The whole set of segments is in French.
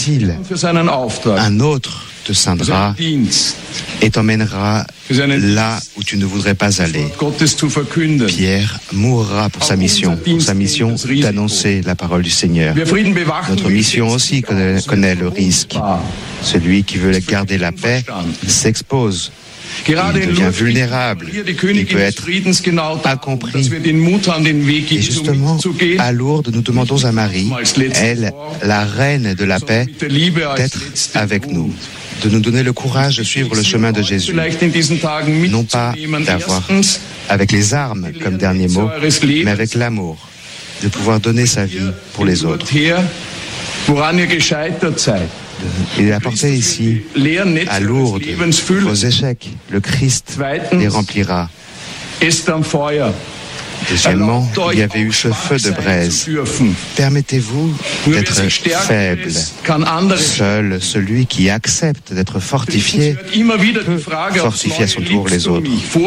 difficile, un autre te scindra et t'emmènera là où tu ne voudrais pas aller. Pierre mourra pour sa mission d'annoncer la parole du Seigneur. Notre mission aussi connaît le risque. Celui qui veut garder la paix s'expose. Il devient vulnérable, il peut être incompris. Et justement, à Lourdes, nous demandons à Marie, elle, la reine de la paix, d'être avec nous, de nous donner le courage de suivre le chemin de Jésus. Non pas d'avoir avec les armes comme dernier mot, mais avec l'amour, de pouvoir donner sa vie pour les autres. Il est apporté ici, à Lourdes, vos échecs. Le Christ les remplira. Deuxièmement, il y avait eu ce feu de braise. Permettez-vous d'être faible. Seul celui qui accepte d'être fortifié peut fortifier à son tour les autres.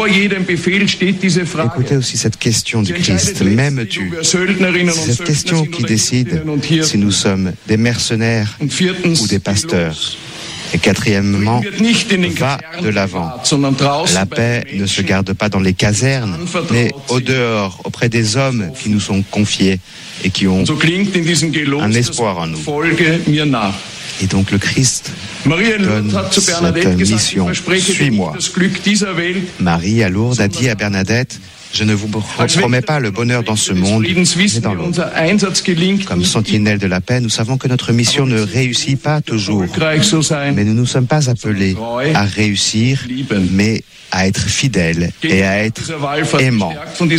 Écoutez aussi cette question du Christ. M'aimes-tu? C'est cette question qui décide si nous sommes des mercenaires ou des pasteurs. Et quatrièmement, va de l'avant. La paix ne se garde pas dans les casernes, mais au dehors, auprès des hommes qui nous sont confiés et qui ont un espoir en nous. Et donc le Christ donne cette mission. Suis-moi. Marie, à Lourdes, a dit à Bernadette, je ne vous promets pas le bonheur dans ce monde, mais dans l'autre. Comme sentinelle de la paix, nous savons que notre mission ne réussit pas toujours. Mais nous ne nous sommes pas appelés à réussir, mais à être fidèles et à être aimants.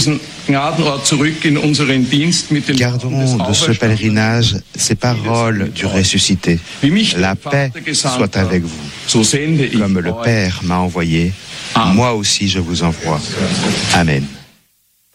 Gardons de ce pèlerinage ces paroles du ressuscité. La paix soit avec vous. Comme le Père m'a envoyé, moi aussi je vous envoie. Amen.